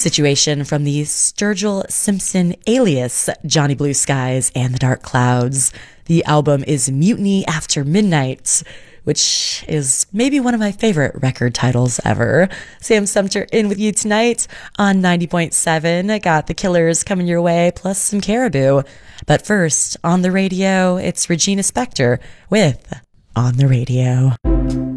situation from the Sturgill Simpson alias Johnny Blue Skies and the Dark Clouds. The album is Mutiny After Midnight, which is maybe one of my favorite record titles ever. Sam Sumter in with you tonight on 90.7. I got the Killers coming your way, plus some Caribou. But first, on the radio, it's Regina Spektor with On the Radio.